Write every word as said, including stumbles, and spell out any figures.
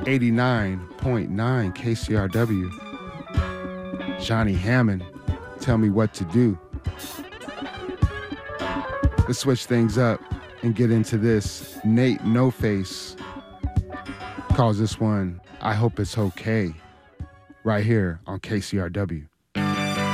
eighty-nine point nine K C R W. Johnny Hammond, Tell Me What to Do. Let's switch things up and get into this. Nate No Face calls this one I Hope It's Okay, right here on K C R W.